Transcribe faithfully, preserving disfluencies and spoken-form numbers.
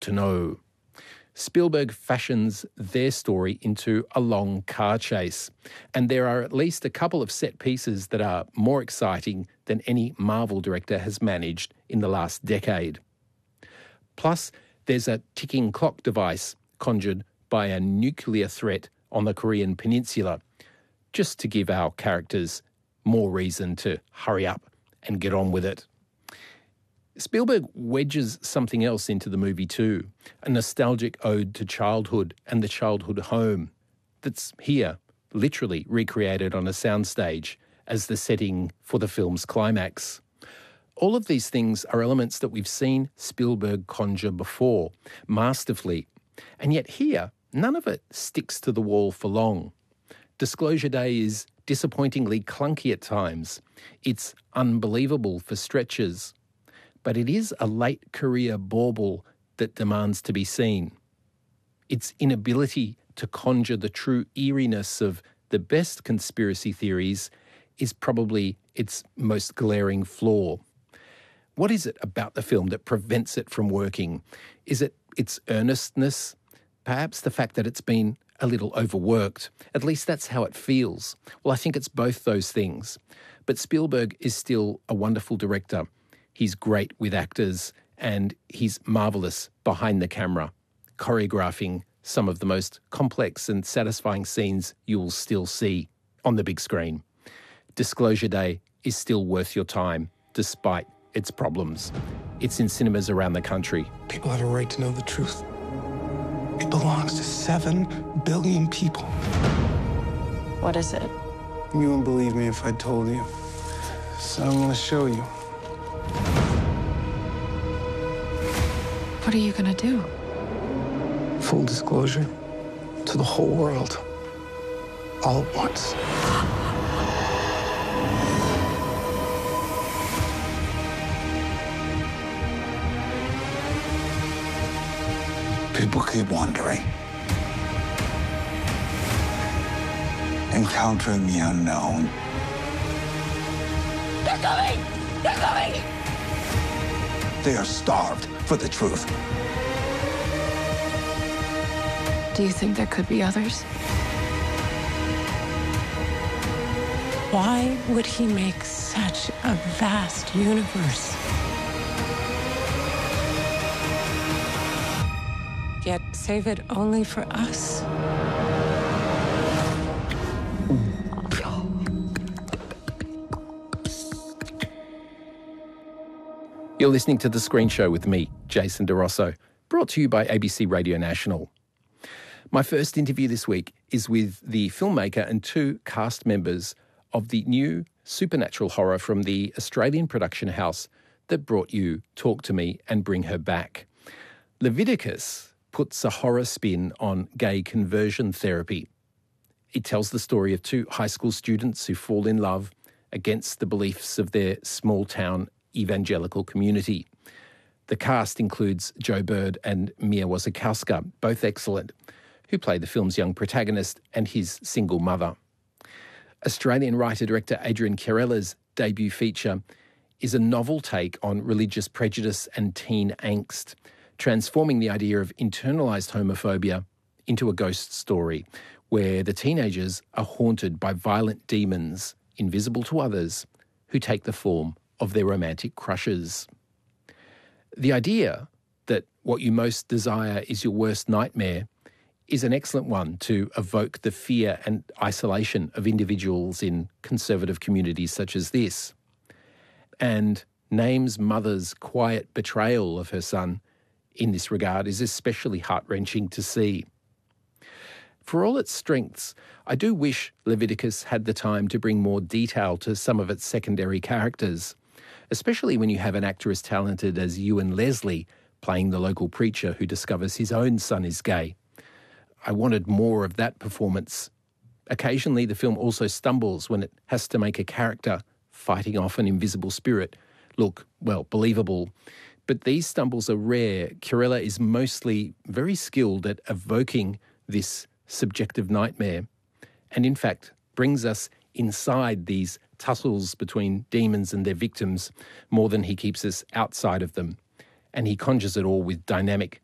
to know. Spielberg fashions their story into a long car chase, and there are at least a couple of set pieces that are more exciting than any Marvel director has managed in the last decade. Plus, there's a ticking clock device conjured by a nuclear threat on the Korean peninsula, just to give our characters more reason to hurry up and get on with it. Spielberg wedges something else into the movie too, a nostalgic ode to childhood and the childhood home that's here, literally recreated on a soundstage as the setting for the film's climax. All of these things are elements that we've seen Spielberg conjure before, masterfully, and yet here, none of it sticks to the wall for long. Disclosure Day is disappointingly clunky at times. It's unbelievable for stretches. But it is a late career bauble that demands to be seen. Its inability to conjure the true eeriness of the best conspiracy theories is probably its most glaring flaw. What is it about the film that prevents it from working? Is it its earnestness? Perhaps the fact that it's been a little overworked. At least that's how it feels. Well, I think it's both those things. But Spielberg is still a wonderful director. He's great with actors, and he's marvellous behind the camera, choreographing some of the most complex and satisfying scenes you'll still see on the big screen. Disclosure Day is still worth your time, despite its problems. It's in cinemas around the country. People have a right to know the truth. It belongs to seven billion people. What is it? You wouldn't believe me if I told you. So I'm gonna show you. What are you gonna do? Full disclosure to the whole world. All at once. People keep wondering. Encountering the unknown. They're coming! They're coming! They are starved for the truth. Do you think there could be others? Why would he make such a vast universe? Yet save it only for us? You're listening to The Screen Show with me, Jason DeRosso, brought to you by A B C Radio National. My first interview this week is with the filmmaker and two cast members of the new supernatural horror from the Australian production house that brought you Talk to Me and Bring Her Back. Leviticus puts a horror spin on gay conversion therapy. It tells the story of two high school students who fall in love against the beliefs of their small-town evangelical community. The cast includes Joe Bird and Mia Wasikowska, both excellent, who play the film's young protagonist and his single mother. Australian writer-director Adrian Chiarella's debut feature is a novel take on religious prejudice and teen angst, transforming the idea of internalised homophobia into a ghost story where the teenagers are haunted by violent demons, invisible to others, who take the form of their romantic crushes. The idea that what you most desire is your worst nightmare is an excellent one to evoke the fear and isolation of individuals in conservative communities such as this. And Name's mother's quiet betrayal of her son in this regard is especially heart-wrenching to see. For all its strengths, I do wish Leviticus had the time to bring more detail to some of its secondary characters, especially when you have an actor as talented as Ewan Leslie playing the local preacher who discovers his own son is gay. I wanted more of that performance. Occasionally, the film also stumbles when it has to make a character fighting off an invisible spirit look, well, believable. But these stumbles are rare. Chiarella is mostly very skilled at evoking this subjective nightmare and, in fact, brings us inside these tussles between demons and their victims more than he keeps us outside of them. And he conjures it all with dynamic